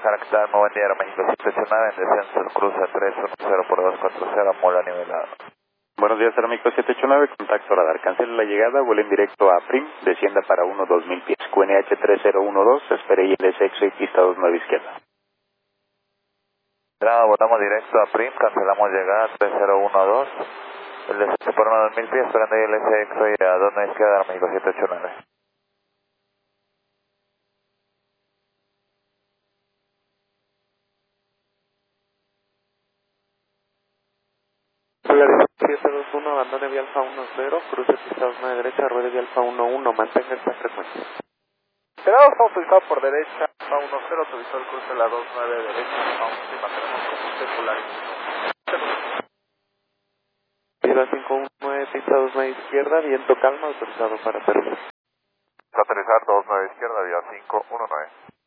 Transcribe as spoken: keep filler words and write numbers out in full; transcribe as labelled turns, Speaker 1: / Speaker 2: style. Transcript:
Speaker 1: Caractal, muy buen día, Aeroméxico siete ocho nueve, en descenso, cruce tres uno cero por dos cuatro cero, molo nivelado.
Speaker 2: Buenos días, Aeroméxico siete ocho nueve, contacto radar, cancele la llegada, vuelen directo a Prim, descienda para uno dos mil pies, Q N H tres cero uno dos, espere I L S Exit, pista dos nueve izquierda.
Speaker 1: Bravo, volamos directo a Prim, cancelamos llegada tres cero uno dos, el descenso por uno dos mil pies, esperando I L S Exit a dos nueve izquierda, Aeroméxico siete ocho nueve.
Speaker 3: siete dos uno, abandone vía alfa uno cero, cruce pista dos nueve derecha, ruede vía alfa uno uno, mantenga esta frecuencia.
Speaker 4: Quedamos autorizado por derecha, alfa uno cero, autorizó el cruce de la dos nueve derecha, alfa uno cero, mantenemos como circular.
Speaker 3: Viva cinco uno nueve, pista dos nueve izquierda, viento calma, autorizado para Perú.
Speaker 1: Aterrizar dos nueve izquierda, vía cinco uno nueve.